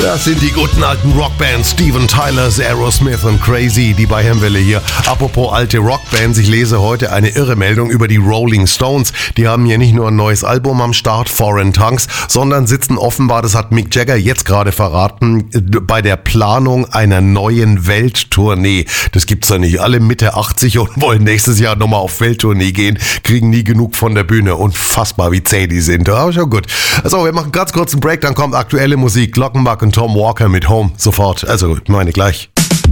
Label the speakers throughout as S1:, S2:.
S1: Das sind die guten alten Rockbands Steven Tyler's Aerosmith und Crazy, die Bayernwelle hier. Apropos alte Rockbands, ich lese heute eine irre Meldung über die Rolling Stones. Die haben hier nicht nur ein neues Album am Start, Foreign Tongues, sondern sitzen offenbar, das hat Mick Jagger jetzt gerade verraten, bei der Planung einer neuen Welttournee. Das gibt's ja nicht. Alle Mitte 80 und wollen nächstes Jahr nochmal auf Welttournee gehen, kriegen nie genug von der Bühne. Unfassbar, wie zäh die sind. Aber schon gut. Also, wir machen ganz kurz einen Break, dann kommt aktuelle Musik. Glockenbach und Tom Walker mit Home. Sofort. Also, meine gleich.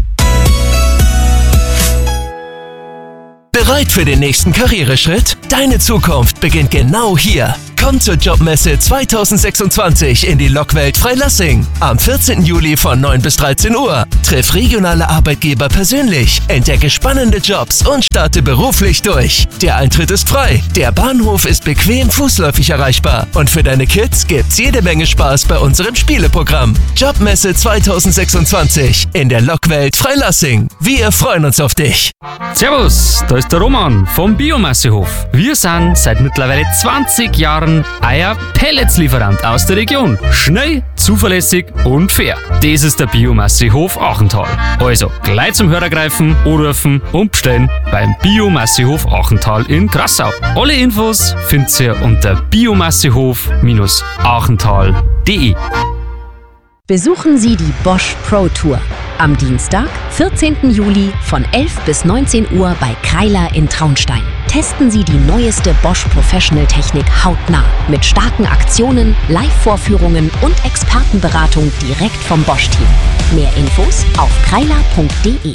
S2: Bereit für den nächsten Karriereschritt? Deine Zukunft beginnt genau hier. Komm zur Jobmesse 2026 in die Lockwelt Freilassing. Am 14. Juli von 9 bis 13 Uhr. Triff regionale Arbeitgeber persönlich, entdecke spannende Jobs und starte beruflich durch. Der Eintritt ist frei, der Bahnhof ist bequem fußläufig erreichbar und für deine Kids gibt's jede Menge Spaß bei unserem Spieleprogramm. Jobmesse 2026 in der Lockwelt Freilassing. Wir freuen uns auf dich.
S3: Servus, da ist der Roman vom Biomassehof. Wir sind seit mittlerweile 20 Jahren euer Pelletslieferant aus der Region. Schnell, zuverlässig und fair. Das ist der Biomassehof Achental. Also gleich zum Hörer greifen, anrufen und bestellen beim Biomassehof Achental in Grassau. Alle Infos findet ihr unter biomassehof-achental.de.
S4: Besuchen Sie die Bosch Pro Tour am Dienstag, 14. Juli von 11 bis 19 Uhr bei Kreiler in Traunstein. Testen Sie die neueste Bosch Professional Technik hautnah mit starken Aktionen, Live-Vorführungen und Expertenberatung direkt vom Bosch-Team. Mehr Infos auf kreiler.de.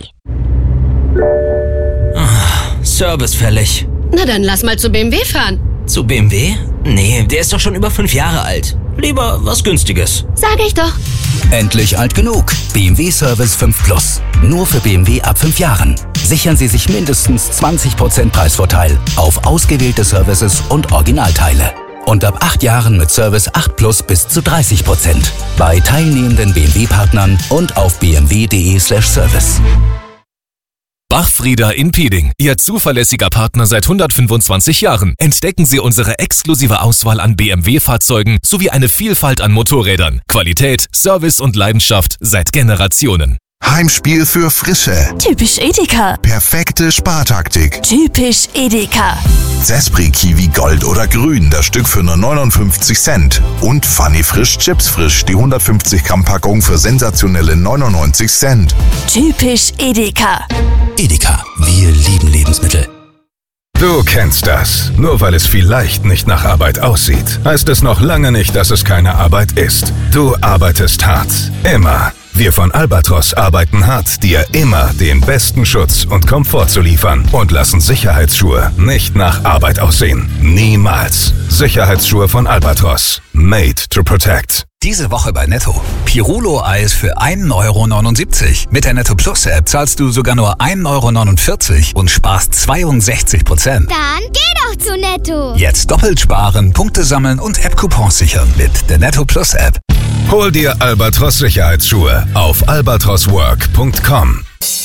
S5: Service fällig.
S6: Na dann lass mal zu BMW fahren.
S5: Zu BMW? Nee, der ist doch schon über 5 Jahre alt. Lieber was Günstiges.
S6: Sag ich doch.
S7: Endlich alt genug. BMW Service 5 Plus. Nur für BMW ab 5 Jahren. Sichern Sie sich mindestens 20% Preisvorteil auf ausgewählte Services und Originalteile. Und ab 8 Jahren mit Service 8 Plus bis zu 30%. Bei teilnehmenden BMW-Partnern und auf bmw.de/service.
S8: Bachfrieder in Pieding, Ihr zuverlässiger Partner seit 125 Jahren. Entdecken Sie unsere exklusive Auswahl an BMW-Fahrzeugen sowie eine Vielfalt an Motorrädern. Qualität, Service und Leidenschaft seit Generationen.
S9: Heimspiel für Frische.
S10: Typisch Edeka.
S9: Perfekte Spartaktik.
S10: Typisch Edeka.
S9: Zespri Kiwi Gold oder Grün, das Stück für nur 59 Cent. Und Funny Frisch Chips Frisch, die 150 Gramm Packung für sensationelle 99 Cent.
S10: Typisch Edeka.
S7: Edeka, wir lieben Lebensmittel.
S11: Du kennst das. Nur weil es vielleicht nicht nach Arbeit aussieht, heißt es noch lange nicht, dass es keine Arbeit ist. Du arbeitest hart. Immer. Wir von Albatros arbeiten hart, dir immer den besten Schutz und Komfort zu liefern und lassen Sicherheitsschuhe nicht nach Arbeit aussehen. Niemals. Sicherheitsschuhe von Albatros. Made to protect.
S12: Diese Woche bei Netto. Pirulo-Eis für 1,79 €. Mit der Netto Plus App zahlst du sogar nur 1,49 € und sparst 62%.
S13: Dann geh doch zu Netto.
S12: Jetzt doppelt sparen, Punkte sammeln und App-Coupons sichern mit der Netto Plus App.
S11: Hol dir Albatros Sicherheitsschuhe auf albatroswork.com.